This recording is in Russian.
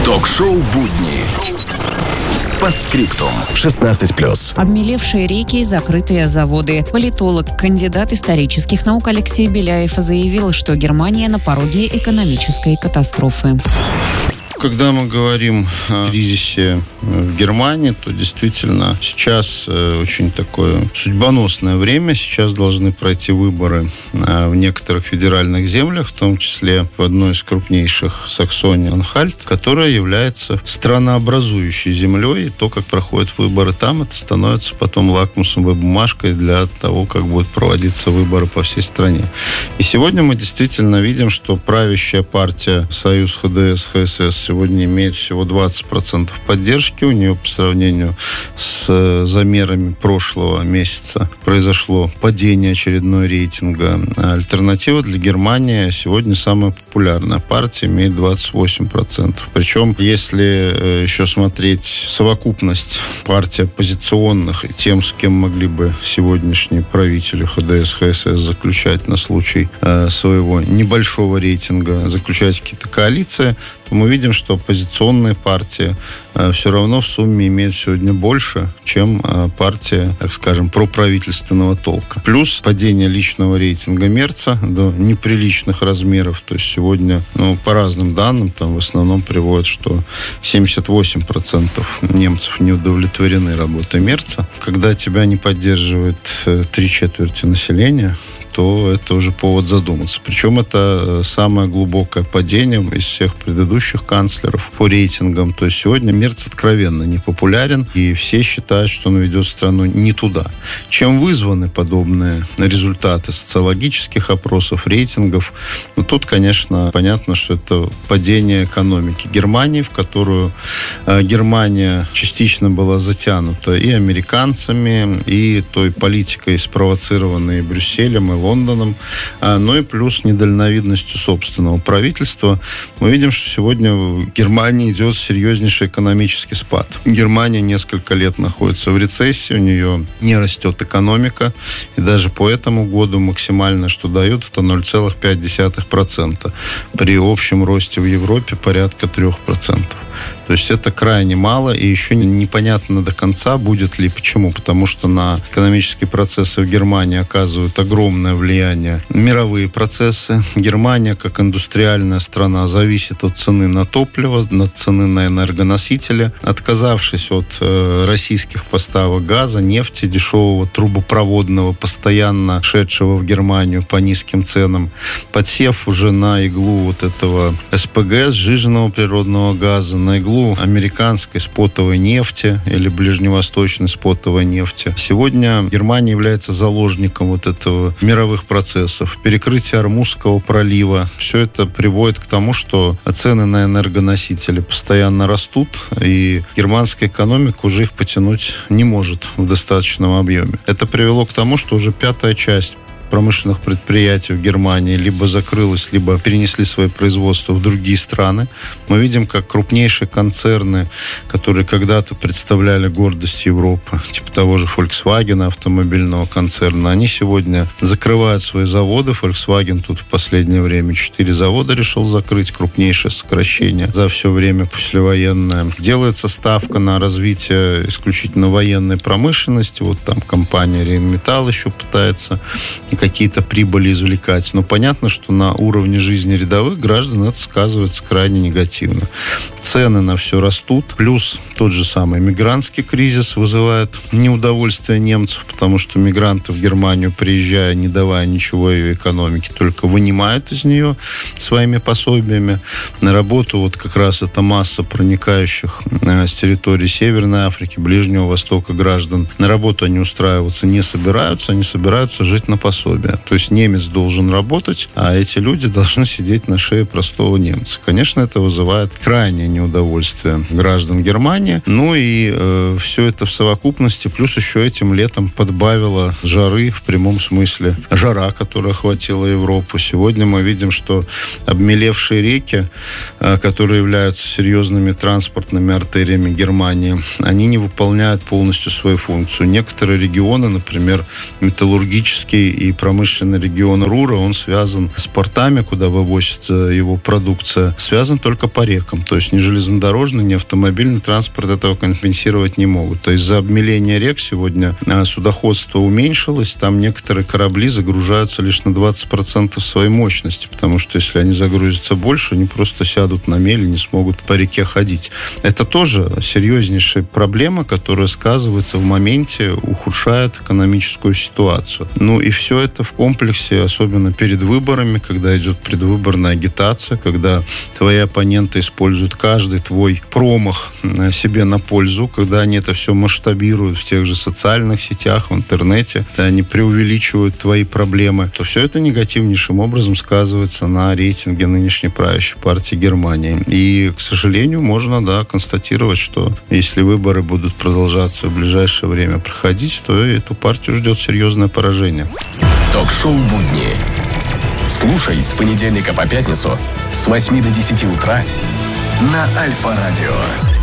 Ток-шоу «Будни». Постскриптум. 16+. Обмелевшие реки и закрытые заводы. Политолог, кандидат исторических наук Алексей Беляев заявил, что Германия на пороге экономической катастрофы. Когда мы говорим о кризисе в Германии, то действительно сейчас очень такое судьбоносное время. Сейчас должны пройти выборы в некоторых федеральных землях, в том числе в одной из крупнейших Саксония-Анхальт, которая является странообразующей землей. И то, как проходят выборы там, это становится потом лакмусовой бумажкой для того, как будут проводиться выборы по всей стране. И сегодня мы действительно видим, что правящая партия Союз ХДС-ХСС сегодня имеет всего 20% поддержки. У нее по сравнению с замерами прошлого месяца произошло падение очередного рейтинга. Альтернатива для Германии сегодня самая популярная партия, имеет 28%. Причем, если еще смотреть совокупность партий оппозиционных и тем, с кем могли бы сегодняшние правители ХДС-ХСС заключать на случай своего небольшого рейтинга, заключать какие-то коалиции, то мы видим, что оппозиционные партии все равно в сумме имеют сегодня больше, чем партия, так скажем, проправительственного толка. Плюс падение личного рейтинга Мерца до неприличных размеров. То есть сегодня, по разным данным, там в основном приводят, что 78% немцев не удовлетворены работой Мерца. Когда тебя не поддерживает 3/4 населения, то это уже повод задуматься. Причем это самое глубокое падение из всех предыдущих канцлеров по рейтингам. То есть сегодня Мерц откровенно непопулярен, и все считают, что он ведет страну не туда. Чем вызваны подобные результаты социологических опросов, рейтингов? Тут, конечно, понятно, что это падение экономики Германии, в которую Германия частично была затянута и американцами, и той политикой, спровоцированной Брюсселем и Лондоном, но и плюс недальновидностью собственного правительства. Мы видим, что сегодня в Германии идет серьезнейший экономический спад. Германия несколько лет находится в рецессии, у нее не растет экономика, и даже по этому году максимально, что дают, это 0,5%. При общем росте в Европе порядка 3%. То есть это крайне мало, и еще непонятно до конца, будет ли. Почему? Потому что на экономические процессы в Германии оказывают огромное влияние мировые процессы. Германия, как индустриальная страна, зависит от цены на топливо, от цены на энергоносители. Отказавшись от российских поставок газа, нефти, дешевого трубопроводного, постоянно шедшего в Германию по низким ценам, подсев уже на иглу вот этого СПГ, сжиженного природного газа, на иглу американской спотовой нефти или ближневосточной спотовой нефти. Сегодня Германия является заложником вот этого мировых процессов. Перекрытие Ормузского пролива. Все это приводит к тому, что цены на энергоносители постоянно растут, и германская экономика уже их потянуть не может в достаточном объеме. Это привело к тому, что уже 5-я часть промышленных предприятий в Германии либо закрылось, либо перенесли свои производства в другие страны. Мы видим, как крупнейшие концерны, которые когда-то представляли гордость Европы, типа того же Volkswagen, автомобильного концерна, они сегодня закрывают свои заводы. Volkswagen тут в последнее время 4 завода решил закрыть, крупнейшее сокращение за все время послевоенное. Делается ставка на развитие исключительно военной промышленности. Вот там компания Rheinmetall еще пытается какие-то прибыли извлекать. Но понятно, что на уровне жизни рядовых граждан это сказывается крайне негативно. Цены на все растут. Плюс тот же самый мигрантский кризис вызывает неудовольствие немцев, потому что мигранты в Германию, приезжая, не давая ничего ее экономике, только вынимают из нее своими пособиями. На работу вот как раз эта масса проникающих с территории Северной Африки, Ближнего Востока граждан. На работу они устраиваться не собираются, они собираются жить на пособие. То есть немец должен работать, а эти люди должны сидеть на шее простого немца. Конечно, это вызывает крайнее неудовольствие граждан Германии. Ну и все это в совокупности, плюс еще этим летом подбавило жары, в прямом смысле жара, которая охватила Европу. Сегодня мы видим, что обмелевшие реки, которые являются серьезными транспортными артериями Германии, они не выполняют полностью свою функцию. Некоторые регионы, например, металлургические и промышленный регион Рура, он связан с портами, куда вывозится его продукция, связан только по рекам. То есть ни железнодорожный, ни автомобильный транспорт этого компенсировать не могут. То есть из-за обмеления рек сегодня судоходство уменьшилось, там некоторые корабли загружаются лишь на 20% своей мощности, потому что если они загрузятся больше, они просто сядут на мель и не смогут по реке ходить. Это тоже серьезнейшая проблема, которая сказывается в моменте, ухудшает экономическую ситуацию. Ну и все это в комплексе, особенно перед выборами, когда идет предвыборная агитация, когда твои оппоненты используют каждый твой промах себе на пользу, когда они это все масштабируют в тех же социальных сетях, в интернете, когда они преувеличивают твои проблемы, то все это негативнейшим образом сказывается на рейтинге нынешней правящей партии Германии. И, к сожалению, можно, констатировать, что если выборы будут продолжаться в ближайшее время проходить, то эту партию ждет серьезное поражение. Ток-шоу «Будни». Слушай с понедельника по пятницу с 8 до 10 утра на Альфа-радио.